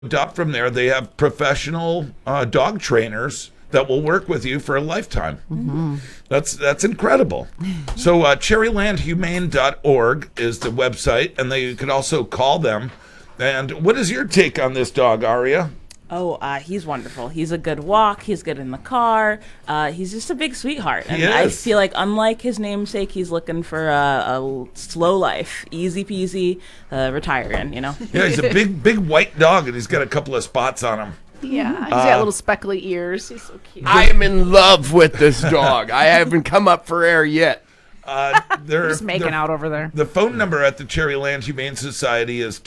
adopt from there. They have professional dog trainers that will work with you for a lifetime. Mm-hmm. That's incredible. So cherrylandhumane.org is the website, and you can also call them. And what is your take on this dog, Aria? Oh, he's wonderful. He's a good walk. He's good in the car. He's just a big sweetheart. And I feel like, unlike his namesake, he's looking for a slow life, easy peasy, retire in, Yeah, he's a big white dog, and he's got a couple of spots on him. Yeah, he's got little speckly ears. He's so cute. I am in love with this dog. I haven't come up for air yet. They're just making out over there. The phone number at the Cherryland Humane Society is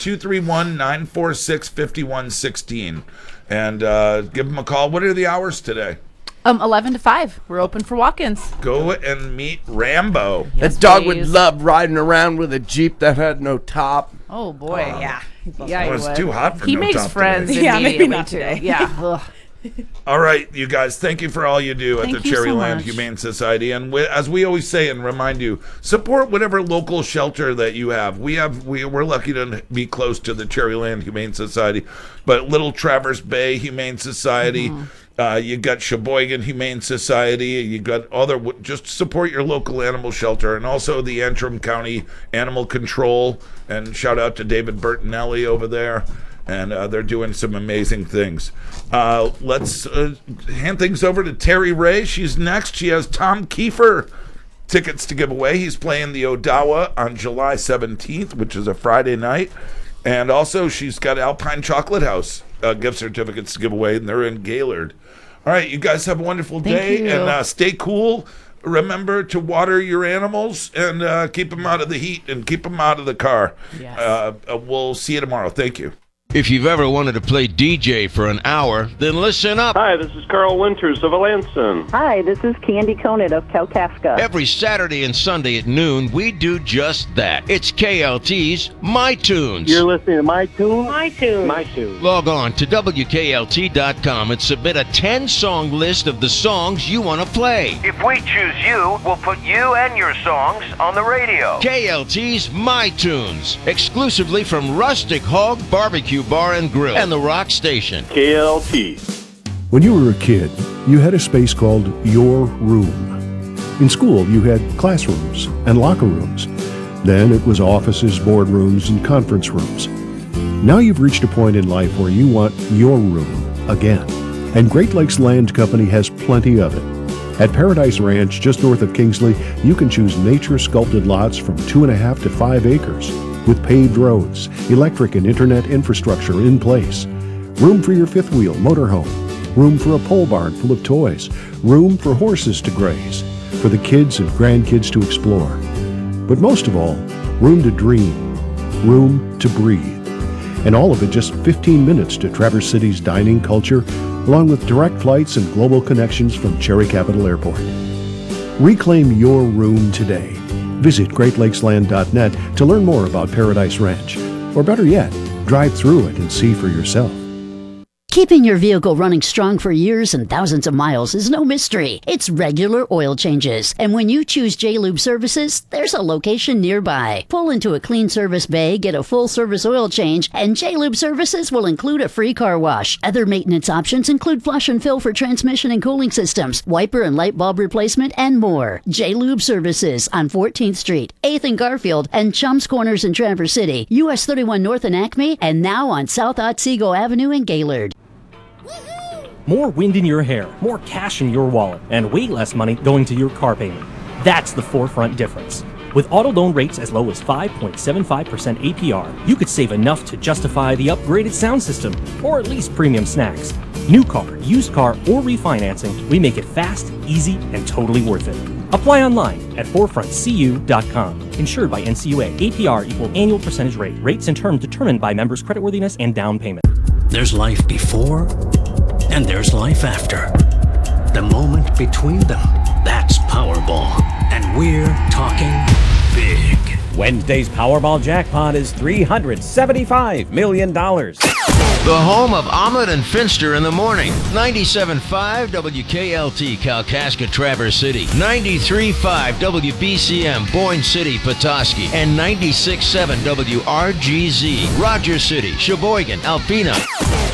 231-946-5116. And give them a call. What are the hours today? 11 to 5. We're open for walk-ins. Go and meet Rambo. That dog would love riding around with a Jeep that had no top. Oh, boy. Yeah. Yeah, it's too hot for he no makes top friends. today. Yeah, maybe not today. Yeah. All right, you guys, thank you for all you do at the Cherryland Humane Society. And as we always say and remind you, support whatever local shelter that you have. We're lucky to be close to the Cherryland Humane Society. But Little Traverse Bay Humane Society, you got Sheboygan Humane Society, you got just support your local animal shelter, and also the Antrim County Animal Control. And shout out to David Bertinelli over there. And they're doing some amazing things. Let's hand things over to Terry Ray. She's next. She has Tom Kiefer tickets to give away. He's playing the Odawa on July 17th, which is a Friday night. And also, she's got Alpine Chocolate House gift certificates to give away, and they're in Gaylord. All right, you guys have a wonderful day, and stay cool. Remember to water your animals and keep them out of the heat and keep them out of the car. Yes. We'll see you tomorrow. Thank you. If you've ever wanted to play DJ for an hour, then listen up. Hi, this is Carl Winters of Alanson. Hi, this is Candy Conant of Kalkaska. Every Saturday and Sunday at noon, we do just that. It's KLT's My Tunes. You're listening to My Tunes? My Tunes. My Tunes. Log on to WKLT.com and submit a 10-song list of the songs you want to play. If we choose you, we'll put you and your songs on the radio. KLT's My Tunes, exclusively from Rustic Hog Barbecue Bar and Grill and the Rock Station. KLT. When you were a kid, you had a space called your room. In school, you had classrooms and locker rooms. Then it was offices, boardrooms, and conference rooms. Now you've reached a point in life where you want your room again. And Great Lakes Land Company has plenty of it. At Paradise Ranch, just north of Kingsley, you can choose nature-sculpted lots from 2.5 to 5 acres. With paved roads, electric and internet infrastructure in place, room for your fifth wheel motorhome, room for a pole barn full of toys, room for horses to graze, for the kids and grandkids to explore. But most of all, room to dream, room to breathe. And all of it just 15 minutes to Traverse City's dining culture, along with direct flights and global connections from Cherry Capital Airport. Reclaim your room today. Visit GreatLakesLand.net to learn more about Paradise Ranch. Or better yet, drive through it and see for yourself. Keeping your vehicle running strong for years and thousands of miles is no mystery. It's regular oil changes. And when you choose J-Lube Services, there's a location nearby. Pull into a clean service bay, get a full service oil change, and J-Lube Services will include a free car wash. Other maintenance options include flush and fill for transmission and cooling systems, wiper and light bulb replacement, and more. J-Lube Services on 14th Street, 8th and Garfield, and Chums Corners in Traverse City, US 31 North in Acme, and now on South Otsego Avenue in Gaylord. More wind in your hair, more cash in your wallet, and way less money going to your car payment. That's the Forefront difference. With auto loan rates as low as 5.75% APR, you could save enough to justify the upgraded sound system, or at least premium snacks. New car, used car, or refinancing, we make it fast, easy, and totally worth it. Apply online at forefrontcu.com. Insured by NCUA. APR equal annual percentage rate. Rates and terms determined by members' creditworthiness and down payment. There's life before, and there's life after. The moment between them, that's Powerball. And we're talking big. Wednesday's Powerball jackpot is $375 million. The home of Omelet and Finster in the morning. 97.5 WKLT Kalkaska Traverse City. 93.5 WBCM Boyne City Petoskey. And 96.7 WRGZ Rogers City, Sheboygan, Alpena.